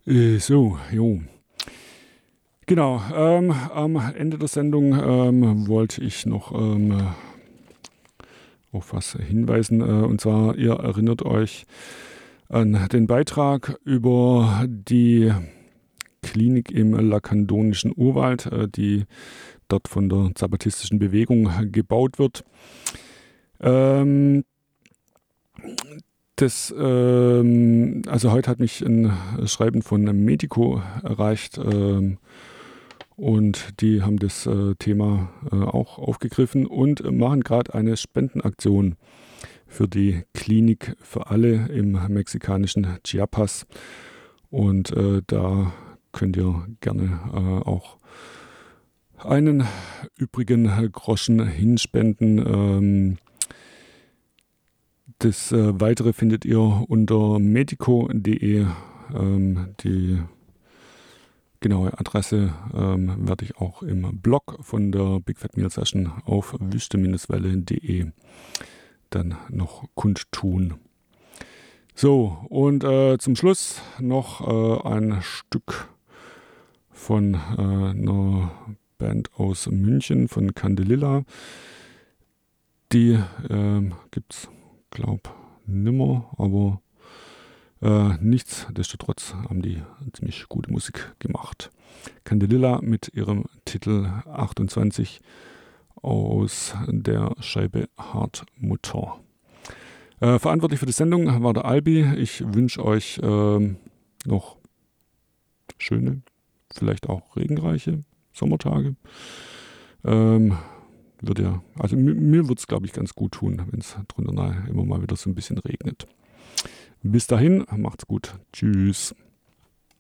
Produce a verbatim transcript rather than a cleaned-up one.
Äh, so, jo. Genau, ähm, am Ende der Sendung ähm, wollte ich noch ähm, auf was hinweisen. Äh, und zwar, ihr erinnert euch an den Beitrag über die Klinik im lakandonischen Urwald, äh, die dort von der zapatistischen Bewegung gebaut wird. Ähm, das, ähm, also heute hat mich ein Schreiben von Medico erreicht, ähm, und die haben das äh, Thema äh, auch aufgegriffen und machen gerade eine Spendenaktion für die Klinik für alle im mexikanischen Chiapas. Und äh, da könnt ihr gerne äh, auch einen übrigen Groschen hinspenden. Ähm, das äh, Weitere findet ihr unter medico punkt de. Ähm, die genaue Adresse ähm, werde ich auch im Blog von der Big Fat Meal Session auf wüste Welle punkt de dann noch kundtun. So, und äh, zum Schluss noch äh, ein Stück von äh, einer Band aus München, von Candelilla. Die äh, gibt's, glaub, nimmer, aber äh, nichtsdestotrotz haben die ziemlich gute Musik gemacht. Candelilla mit ihrem Titel achtundzwanzig aus der Scheibe Hartmutter. Äh, verantwortlich für die Sendung war der Albi. Ich wünsche euch äh, noch schöne, vielleicht auch regenreiche Sommertage. Ähm, wird ja, also mir, mir wird es, glaube ich, ganz gut tun, wenn es drunter nahe immer mal wieder so ein bisschen regnet. Bis dahin, macht's gut. Tschüss.